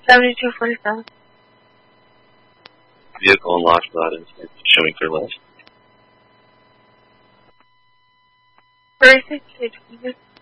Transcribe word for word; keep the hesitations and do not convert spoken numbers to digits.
seventy-two forty-seven. Vehicle unlocked, but it's showing clear left. thirty-six,